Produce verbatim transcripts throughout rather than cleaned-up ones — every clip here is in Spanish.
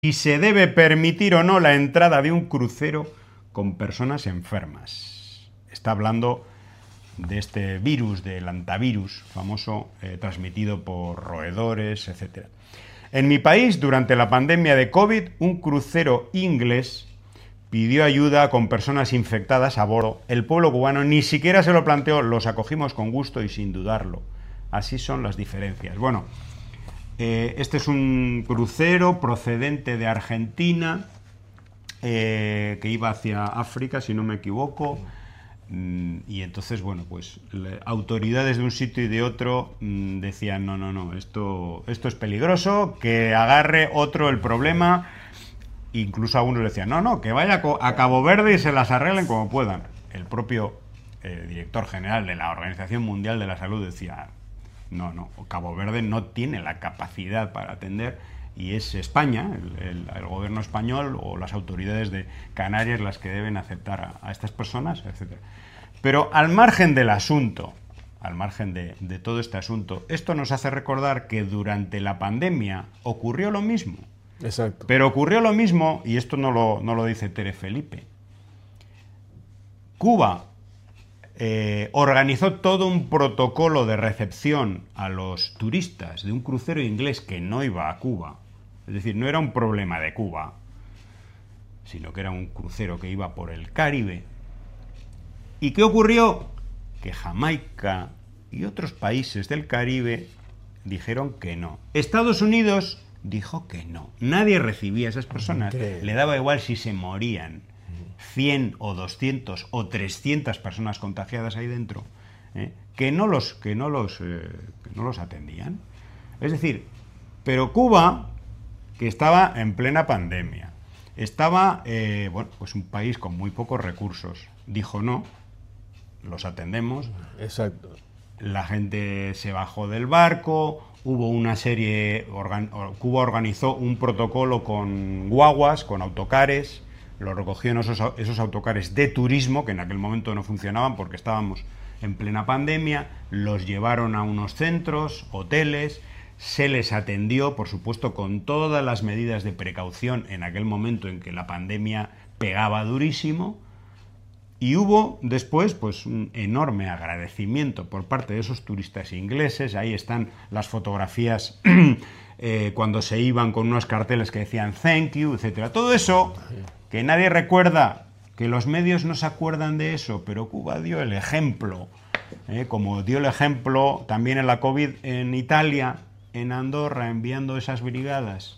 si se debe permitir o no la entrada de un crucero con personas enfermas. Está hablando de este virus, del hantavirus famoso, eh, transmitido por roedores, etcétera. En mi país, durante la pandemia de COVID, un crucero inglés pidió ayuda con personas infectadas a bordo. El pueblo cubano ni siquiera se lo planteó, los acogimos con gusto y sin dudarlo. Así son las diferencias. Bueno, eh, este es un crucero procedente de Argentina, eh, que iba hacia África, si no me equivoco. Y entonces, bueno, pues autoridades de un sitio y de otro mmm, decían, no, no, no, esto, esto es peligroso, que agarre otro el problema. Incluso algunos decían, no, no, que vaya a Cabo Verde y se las arreglen como puedan. El propio eh, director general de la Organización Mundial de la Salud decía, no, no, Cabo Verde no tiene la capacidad para atender, y es España, el, el, el gobierno español o las autoridades de Canarias las que deben aceptar a, a estas personas, etcétera. Pero al margen del asunto, al margen de, de todo este asunto, esto nos hace recordar que durante la pandemia ocurrió lo mismo. Exacto. Pero ocurrió lo mismo, y esto no lo, no lo dice Tere Felipe. Cuba eh, organizó todo un protocolo de recepción a los turistas de un crucero inglés que no iba a Cuba. Es decir, no era un problema de Cuba, sino que era un crucero que iba por el Caribe. ¿Y qué ocurrió? Que Jamaica y otros países del Caribe dijeron que no. Estados Unidos dijo que no. Nadie recibía a esas personas. Increíble. Le daba igual si se morían cien o doscientas o trescientas personas contagiadas ahí dentro, ¿eh? que no los, que no los, eh, que no los atendían. Es decir, pero Cuba, que estaba en plena pandemia, estaba, eh, bueno, pues un país con muy pocos recursos, dijo no, los atendemos. Exacto. La gente se bajó del barco, hubo una serie, organ, Cuba organizó un protocolo con guaguas, con autocares, lo recogió en esos, esos autocares de turismo, que en aquel momento no funcionaban porque estábamos en plena pandemia, los llevaron a unos centros, hoteles, se les atendió, por supuesto, con todas las medidas de precaución en aquel momento en que la pandemia pegaba durísimo. Y hubo después pues un enorme agradecimiento por parte de esos turistas ingleses. Ahí están las fotografías eh, cuando se iban con unos carteles que decían thank you, etcétera. Todo eso que nadie recuerda, que los medios no se acuerdan de eso, pero Cuba dio el ejemplo, eh, como dio el ejemplo también en la COVID en Italia, en Andorra, enviando esas brigadas.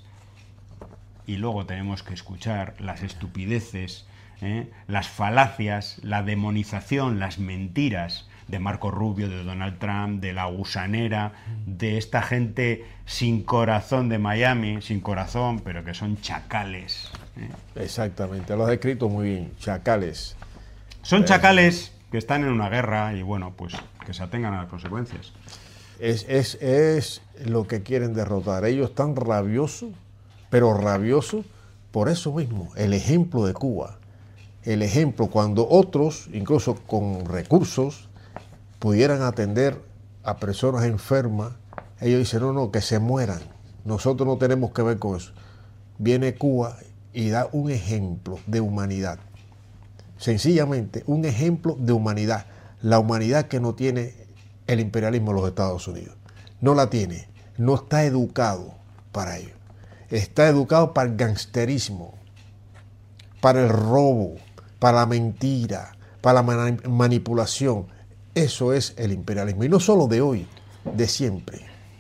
Y luego tenemos que escuchar las estupideces, ¿Eh? las falacias, la demonización, las mentiras de Marco Rubio, de Donald Trump, de la gusanera, de esta gente sin corazón de Miami, sin corazón, pero que son chacales. ¿eh? Exactamente, lo has descrito muy bien, chacales. Son chacales que están en una guerra y bueno, pues que se atengan a las consecuencias. Es, es, es lo que quieren derrotar. Ellos están rabiosos, pero rabiosos por eso mismo, el ejemplo de Cuba. El ejemplo, cuando otros, incluso con recursos, pudieran atender a personas enfermas, ellos dicen, no, no, que se mueran. Nosotros no tenemos que ver con eso. Viene Cuba y da un ejemplo de humanidad. Sencillamente, un ejemplo de humanidad. La humanidad que no tiene el imperialismo de los Estados Unidos. No la tiene. No está educado para ello. Está educado para el gangsterismo, para el robo, para la mentira, para la man- manipulación. Eso es el imperialismo. Y no solo de hoy, de siempre.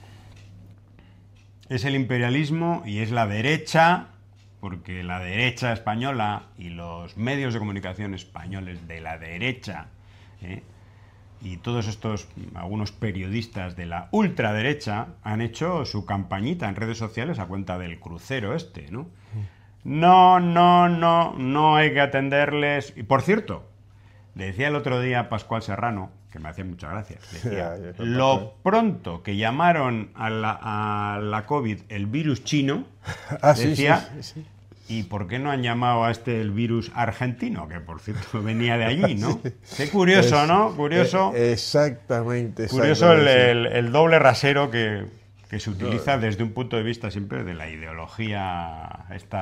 Es el imperialismo y es la derecha, porque la derecha española y los medios de comunicación españoles de la derecha, ¿eh? y todos estos, algunos periodistas de la ultraderecha, han hecho su campañita en redes sociales a cuenta del crucero este, ¿no? No, no, no, no hay que atenderles. Y por cierto, le decía el otro día a Pascual Serrano, que me hacía muchas gracias, decía, Ya, ya, lo pronto que llamaron a la, a la COVID el virus chino, Ah, sí, decía, sí, sí, sí. ¿y por qué no han llamado a este el virus argentino? Que por cierto venía de allí, ¿no? Qué curioso, Es- ¿no? Curioso, eh, Exactamente. curioso el, exactamente. el- el doble rasero que, que se utiliza desde un punto de vista siempre de la ideología esta